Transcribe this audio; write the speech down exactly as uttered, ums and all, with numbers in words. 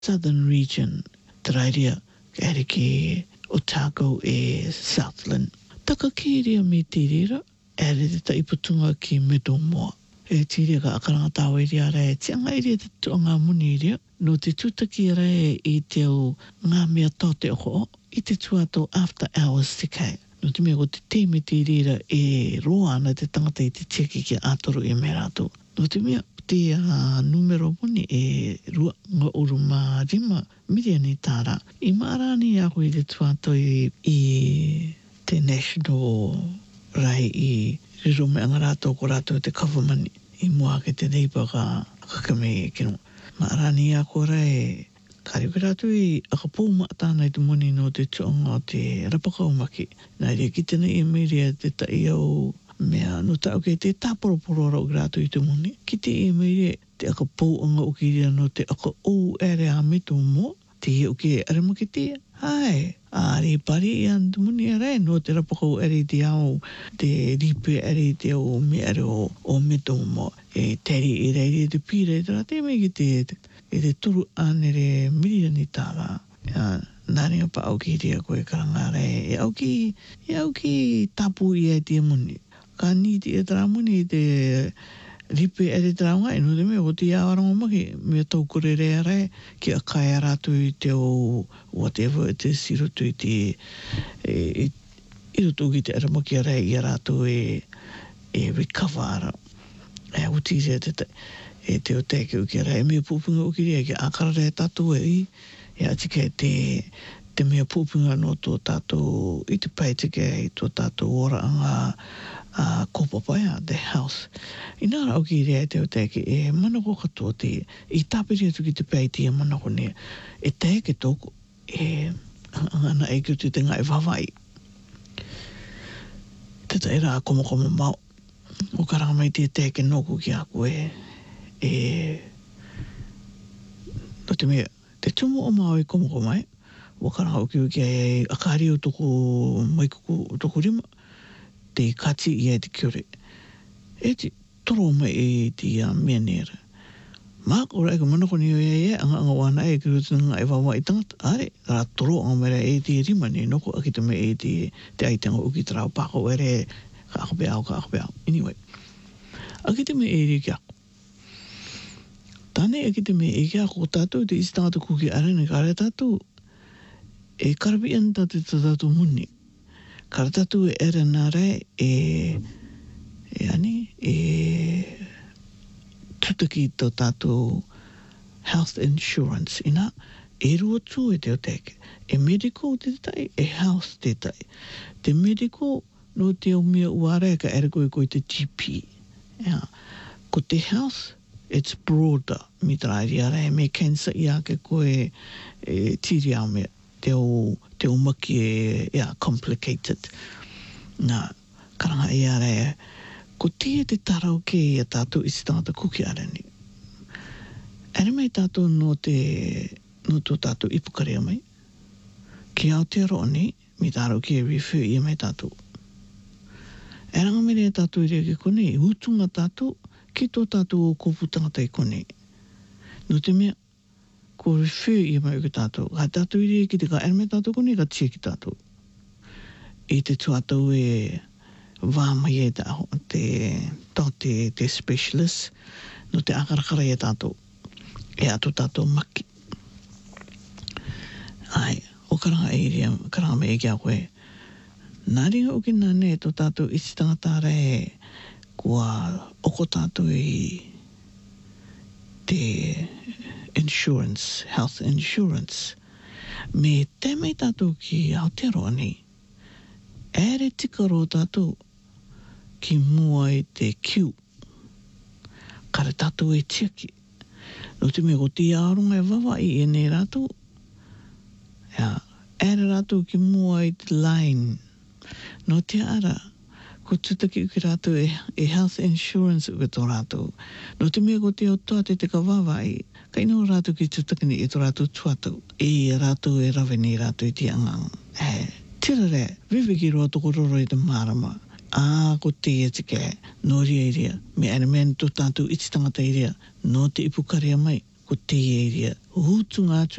Southern Region, Trairia, Eriki, Otago e Southland. Taka kiria me tirira, ere te taiputunga ki Medomoa. E tiria ka akaranga tawa iria re, tianga iria te tuanga muni iria, no te tutaki re i te o ngā mea tote o i te tuato after hours te kai. No te mea ko te te me tirira e roa ana te tangata i te tiaki ki atoru e me rato. No te mea te uh, numero muni e rua ngā uru mā rima milioni tāra. I mārani ako i te tuato i, i te national rai i riro me anga rātou ko rātou te government i mua ke te reipa ka kakame e kino. Mārani ako rai kariwe rātou i akapou maatāna i te muni no te tuanga o te rapakaumaki. Nā rea ki tēnei e meiria te tai au mea no tau ke te tāporoporo rau grato i te muni. Ki te e meire te aka pou anga ukiria no te aka ou ere a meto mo. Te he uke ere mo ki te. Hai, ari pari i an te muni ere no te rapakau ere i te au. Te ripe ere i te au me ere o, o meto mo. E teri i reiri te pire i tera te me ki te e te turu anere milioni tāra. Nāringa pa au ki ria koe karangare. E au ki, e au ki tapu i e te muni. Ka ni te e tramuni te ripe e te traunga e no te mea o te awaronga maki mea tau kore rea rai ki a kai ratu i te o whatever it is i roto i te e, i roto ki te aramaki a rai i ratu e e recover ara e uti se te te e te o teke uki a rai mea pupunga uki rea ki akara rea tatu e i e atike te te mea pupunga no tō tātou i te pai tike i tō tātou ora anga a uh, kopapaia, the house. I nā rau ki rea te o teke e manako katoa te i tāpiri atu ki te pai te e manako ne e teke tōku e angana e ki te ngā e wawai. Te tai rā koma koma mau. O karanga mai te teke noku ki a koe e no te mea te tumu o mau i koma koma mai. O karanga o ki uki e akari o toko maikuku o toko rima. Te kati i e te kiore. E te toro mai e te uh, mea nera. Mā kora e ka manako ni o e e, anga anga wana e ki rutu nga e wawa i tangata. Are, kara toro anga mera e te rima ni noko aki te me e te, te aitanga uki tarau pako ere ka akape au, ka akape au. Anyway, aki te me e ri ki ako. Tane aki te me e ki ako tātou te isi tangata kuki arene ka are tātou e karapi an tātou tātou muni. Kara tatu e ere nā rei e, e ani, e tutaki tō tātou health insurance. Ina, e rua tū e te o teke. E medical te tai, e health te tai. Te medical no te o mea uare ka ere koe koe te G P. Yeah. Ko te health, it's broader. Mi traeri ara e me cancer i ake koe e tiri au mea. Te o, te o maki e, yeah, complicated. Nā, karanga i ara e, ko tia te tarau ke i a tātou isi tangata kuki ara ni. Ere mai tātou no te, no tō tātou ipukarea mai. Ki Aotearoa ni, mi tarau ke refer i mai tātou. E ranga mere e tātou i rea ke kone, i utunga tātou, ki tō tātou o kopu tangata i kone. No te mea, ko refer i mai o ki tātou. Ka tātou i rea ki te ka ere mai tātou kone, ka tia ki tātou. I te tuatou e wāmai e tā, te tō te, te specialist, no te akarakara e tātou. E ato tātou maki. Ai, o karanga e rea, karanga me e kia koe. Nā ringa o ki nane tō tātou isi tangatara e kua oko tātou i te insurance, health insurance. Me te mei tātou ki Aotearoa ni, ere tikaro tātou ki mua i te Q. Kare tātou e tiaki. No te mea ko te aronga e wawa i e nei rātou. Ja, ere rātou ki mua i te line. No te ara, ko tutaki uki rātou e, e health insurance uki tō rātou. No te mea ko te o toa te te ka wawa i, ka ino rātou ki tutaki ni e tō rātou tuatau. E rātou e rawe ni rātou i te angang. E, tira re, vivi ki roa toko roro i te marama. A ko te e tike, no ria i ria. Me ane mea tō tātou iti tangata i ria. No te ipukarea mai, ko te e ria. Utu ngā